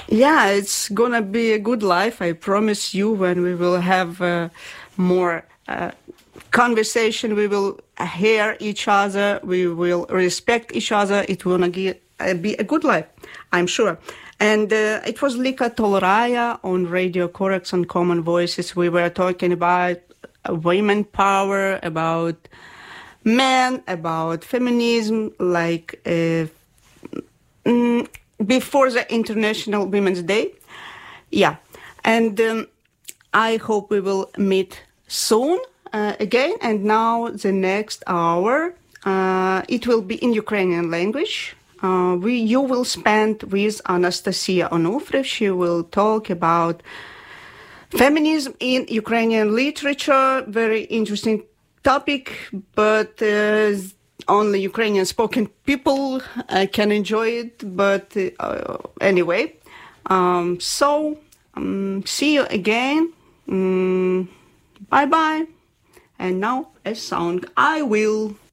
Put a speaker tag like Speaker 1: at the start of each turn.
Speaker 1: Yeah, it's gonna be a good life. I promise you. When we will have more conversation, we will hear each other. We will respect each other. It will be a good life, I'm sure. And it was Lika Tolraya on Radio Corax on Common Voices. We were talking about women power, about men, about feminism, like before the International Women's Day. Yeah. And I hope we will meet soon again. And now the next hour, it will be in Ukrainian language. You will spend with Anastasia Onufriy. She will talk about feminism in Ukrainian literature. Very interesting topic, but only Ukrainian spoken people can enjoy it. But anyway, see you again. Bye bye. And now a song. I will.